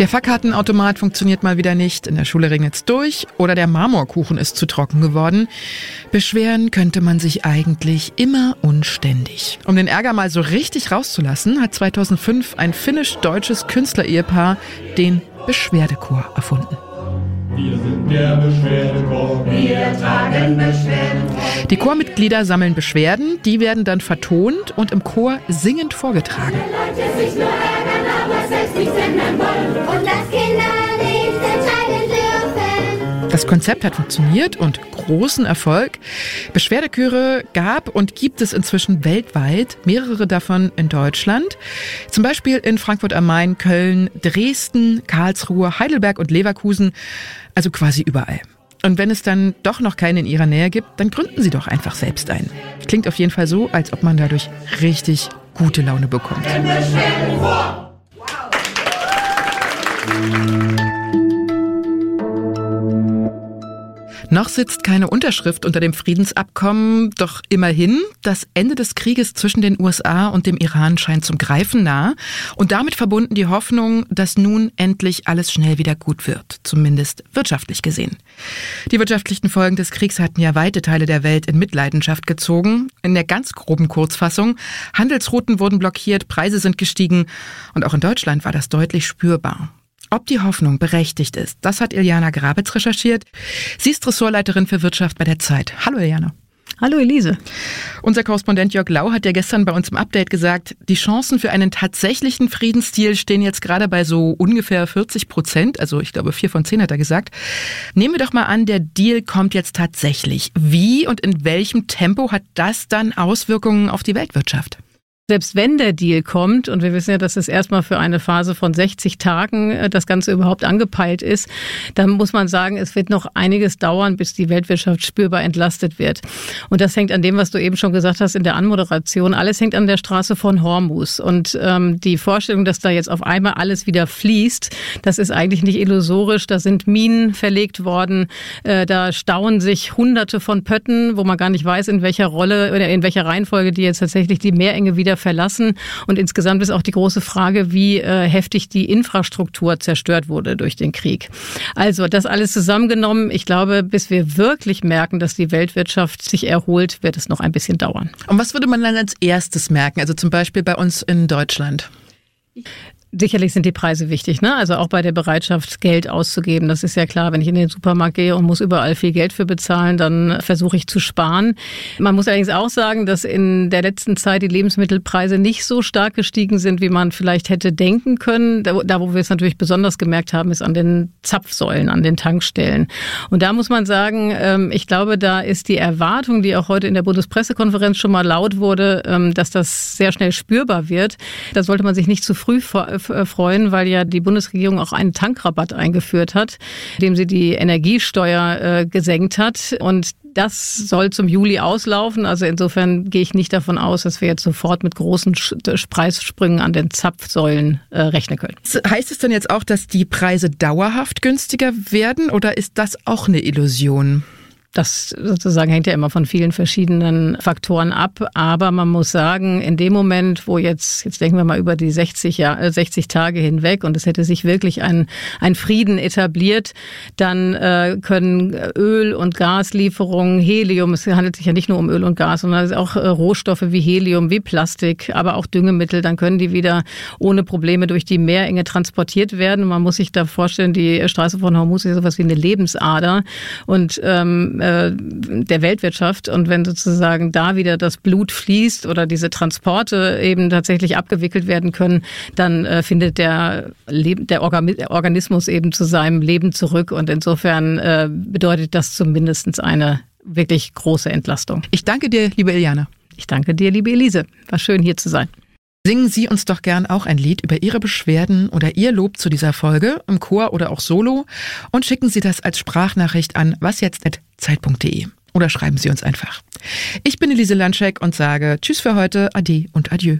Der Fahrkartenautomat funktioniert mal wieder nicht, in der Schule regnet's durch oder der Marmorkuchen ist zu trocken geworden. Beschweren könnte man sich eigentlich immer und ständig. Um den Ärger mal so richtig rauszulassen, hat 2005 ein finnisch-deutsches Künstler-Ehepaar den Beschwerdechor erfunden. Wir sind der Beschwerdechor, wir tragen Beschwerden. Die Chormitglieder sammeln Beschwerden, die werden dann vertont und im Chor singend vorgetragen. Leute sich nur ärgern, aber selbst nichts ändern wollen. Und dass Kinder nicht entscheiden dürfen. Das Konzept hat funktioniert und großen Erfolg. Beschwerdechöre gab und gibt es inzwischen weltweit, mehrere davon in Deutschland. Zum Beispiel in Frankfurt am Main, Köln, Dresden, Karlsruhe, Heidelberg und Leverkusen, also quasi überall. Und wenn es dann doch noch keinen in ihrer Nähe gibt, dann gründen Sie doch einfach selbst einen. Klingt auf jeden Fall so, als ob man dadurch richtig gute Laune bekommt. Noch sitzt keine Unterschrift unter dem Friedensabkommen, doch immerhin, das Ende des Krieges zwischen den USA und dem Iran scheint zum Greifen nah und damit verbunden die Hoffnung, dass nun endlich alles schnell wieder gut wird, zumindest wirtschaftlich gesehen. Die wirtschaftlichen Folgen des Kriegs hatten ja weite Teile der Welt in Mitleidenschaft gezogen. In der ganz groben Kurzfassung, Handelsrouten wurden blockiert, Preise sind gestiegen und auch in Deutschland war das deutlich spürbar. Ob die Hoffnung berechtigt ist, das hat Iliana Grabitz recherchiert. Sie ist Ressortleiterin für Wirtschaft bei der Zeit. Hallo Iliana. Hallo Elise. Unser Korrespondent Jörg Lau hat ja gestern bei uns im Update gesagt, die Chancen für einen tatsächlichen Friedensdeal stehen jetzt gerade bei so ungefähr 40%. Also ich glaube 4 von 10 hat er gesagt. Nehmen wir doch mal an, der Deal kommt jetzt tatsächlich. Wie und in welchem Tempo hat das dann Auswirkungen auf die Weltwirtschaft? Selbst wenn der Deal kommt, und wir wissen ja, dass es erstmal für eine Phase von 60 Tagen das Ganze überhaupt angepeilt ist, dann muss man sagen, es wird noch einiges dauern, bis die Weltwirtschaft spürbar entlastet wird. Und das hängt an dem, was du eben schon gesagt hast in der Anmoderation. Alles hängt an der Straße von Hormuz. Und die Vorstellung, dass da jetzt auf einmal alles wieder fließt, das ist eigentlich nicht illusorisch. Da sind Minen verlegt worden, da stauen sich Hunderte von Pötten, wo man gar nicht weiß, in welcher Rolle oder in welcher Reihenfolge die jetzt tatsächlich die Meerenge wieder verlassen. Und insgesamt ist auch die große Frage, wie heftig die Infrastruktur zerstört wurde durch den Krieg. Also das alles zusammengenommen, ich glaube, bis wir wirklich merken, dass die Weltwirtschaft sich erholt, wird es noch ein bisschen dauern. Und was würde man dann als erstes merken? Also zum Beispiel bei uns in Deutschland? Sicherlich sind die Preise wichtig, ne? Also auch bei der Bereitschaft, Geld auszugeben. Das ist ja klar, wenn ich in den Supermarkt gehe und muss überall viel Geld für bezahlen, dann versuche ich zu sparen. Man muss allerdings auch sagen, dass in der letzten Zeit die Lebensmittelpreise nicht so stark gestiegen sind, wie man vielleicht hätte denken können. Da wo wir es natürlich besonders gemerkt haben, ist an den Zapfsäulen, an den Tankstellen. Und da muss man sagen, ich glaube, da ist die Erwartung, die auch heute in der Bundespressekonferenz schon mal laut wurde, dass das sehr schnell spürbar wird. Da sollte man sich nicht zu früh freuen, weil ja die Bundesregierung auch einen Tankrabatt eingeführt hat, indem sie die Energiesteuer gesenkt hat. Und das soll zum Juli auslaufen. Also insofern gehe ich nicht davon aus, dass wir jetzt sofort mit großen Preissprüngen an den Zapfsäulen rechnen können. Heißt es denn jetzt auch, dass die Preise dauerhaft günstiger werden oder ist das auch eine Illusion? Das sozusagen hängt ja immer von vielen verschiedenen Faktoren ab. Aber man muss sagen, in dem Moment, wo jetzt denken wir mal über die 60 Tage hinweg und es hätte sich wirklich ein Frieden etabliert, dann können Öl- und Gaslieferungen, Helium, es handelt sich ja nicht nur um Öl und Gas, sondern auch Rohstoffe wie Helium, wie Plastik, aber auch Düngemittel, dann können die wieder ohne Probleme durch die Meerenge transportiert werden. Und man muss sich da vorstellen, die Straße von Hormuz ist ja sowas wie eine Lebensader und der Weltwirtschaft. Und wenn sozusagen da wieder das Blut fließt oder diese Transporte eben tatsächlich abgewickelt werden können, dann findet der Organismus eben zu seinem Leben zurück. Und insofern bedeutet das zumindest eine wirklich große Entlastung. Ich danke dir, liebe Iliana. Ich danke dir, liebe Elise. War schön, hier zu sein. Singen Sie uns doch gern auch ein Lied über Ihre Beschwerden oder Ihr Lob zu dieser Folge, im Chor oder auch solo, und schicken Sie das als Sprachnachricht an wasjetzt@zeit.de oder schreiben Sie uns einfach. Ich bin Elise Landschek und sage Tschüss für heute, Ade und Adieu.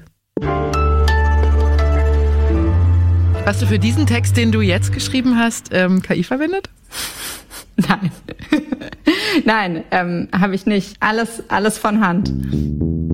Hast du für diesen Text, den du jetzt geschrieben hast, KI verwendet? Nein. Nein, habe ich nicht. Alles von Hand.